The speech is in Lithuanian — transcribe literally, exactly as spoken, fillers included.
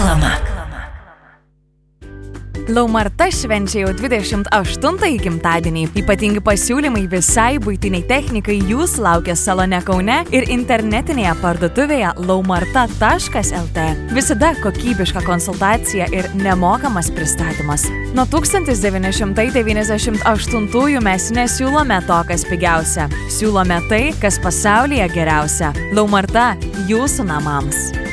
Reklama. Laumarta švenčia jau dvidešimt aštuntąjį gimtadienį. Ypatingi pasiūlymai visai buitiniai technikai jūsų laukia salone Kaune ir internetinėje parduotuvėje laumarta taškas lt. Visada kokybiška konsultacija ir nemokamas pristatymas. Nuo tūkstantis devyni šimtai devyniasdešimt aštuntųjų mes nesiūlome to, kas pigiausia. Siūlome tai, kas pasaulyje geriausia. Laumarta jūsų namams.